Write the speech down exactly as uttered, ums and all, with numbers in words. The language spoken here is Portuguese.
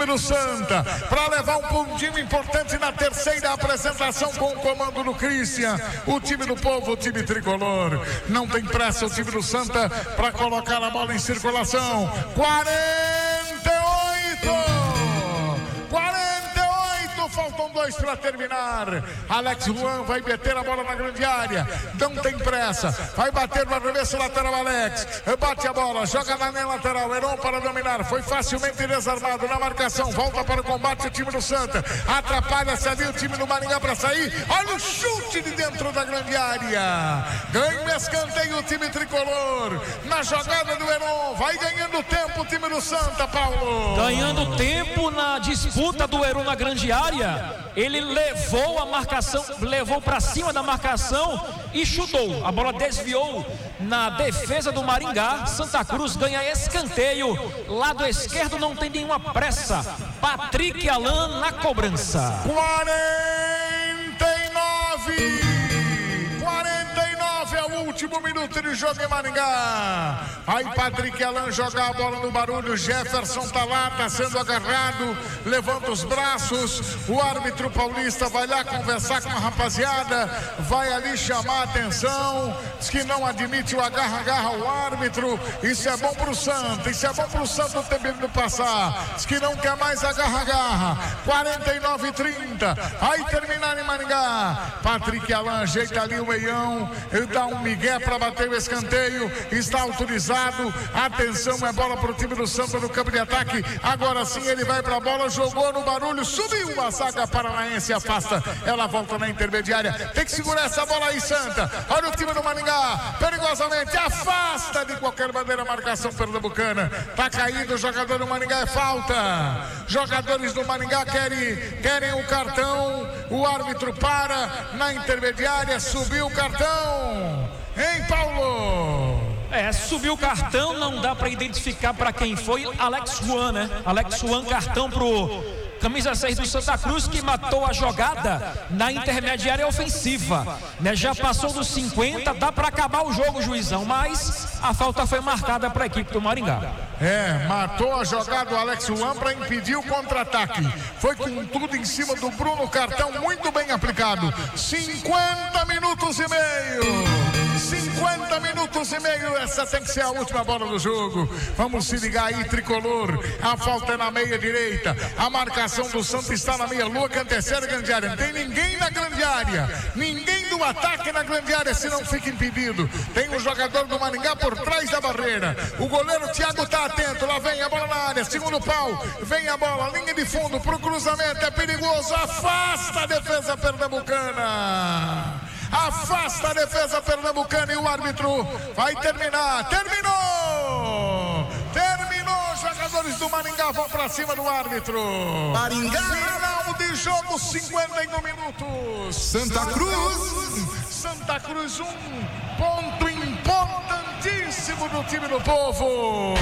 do Santa, para levar um pontinho importante na terceira apresentação com o comando do Christian. O time do povo, o time tricolor. Não tem pressa o time do Santa para colocar a bola em circulação. quarenta e oito! Faltam dois para terminar. Alex Juan vai meter a bola na grande área. Não tem pressa. Vai bater no arremesso lateral. Alex bate a bola, joga na linha lateral. Heron para dominar. Foi facilmente desarmado na marcação. Volta para o combate o time do Santa. Atrapalha-se ali o time do Maringá para sair. Olha o chute de dentro da grande área. Ganha o escanteio o time tricolor. Na jogada do Heron. Vai ganhando tempo o time do Santa, Paulo. Ganhando tempo na disputa do Heron na grande área. Ele levou a marcação, levou para cima da marcação e chutou. A bola desviou na defesa do Maringá. Santa Cruz ganha escanteio. Lado esquerdo não tem nenhuma pressa. Patrick Alan na cobrança. quarenta e nove. quarenta e nove é o último minuto de jogo em Maringá. Aí Patrick Alan joga a bola no barulho. Jefferson tá lá, tá sendo agarrado, levanta os braços. O árbitro paulista vai lá conversar com a rapaziada, vai ali chamar a atenção. Diz que não admite o agarra-agarra ao árbitro. Isso é bom pro Santa, isso é bom pro Santa o tempo de passar. Diz que não quer mais agarra-agarra. quarenta e nove e trinta. Aí terminar em Maringá. Patrick Alan ajeita ali o meião, ele dá um migué para bater o escanteio. Está autorizado. Atenção, é bola pro time do Santa no campo de ataque. Agora sim ele vai pra bola, jogou no barulho, subiu a zaga paranaense, afasta. Ela volta na intermediária. Tem que segurar essa bola aí, Santa. Olha o time do Maringá, perigosamente afasta de qualquer maneira a marcação pernambucana. Tá caído o jogador do Maringá, é falta. Jogadores do Maringá querem, querem o cartão. O árbitro para na intermediária, subiu o cartão. Hein, Paulo? É, subiu o cartão, não dá para identificar para quem foi. Alex Juan, né? Alex Juan, cartão pro camisa seis do Santa Cruz, que matou a jogada na intermediária ofensiva, né? Já passou dos cinquenta, dá para acabar o jogo, juizão, mas a falta foi marcada para a equipe do Maringá. É, matou a jogada do Alex Juan para impedir o contra-ataque. Foi com tudo em cima do Bruno, cartão muito bem aplicado. cinquenta minutos e meio. cinquenta minutos e meio, essa tem que ser a última bola do jogo. Vamos se ligar aí, tricolor. A falta é na meia direita. A marcação do Santos está na meia lua, que antecede a grande área. Não tem ninguém na grande área. Ninguém do ataque na grande área, se não fica impedido. Tem um jogador do Maringá por trás da barreira. O goleiro Thiago está atento. Lá vem a bola na área, segundo pau. Vem a bola, linha de fundo pro cruzamento. É perigoso, afasta a defesa pernambucana. Afasta a defesa pernambucana e o árbitro vai terminar. Terminou! Terminou! Jogadores do Maringá vão pra cima do árbitro. Maringá! Final de jogo, cinquenta e um minutos. Santa Cruz! Santa Cruz, um ponto importantíssimo do time do povo.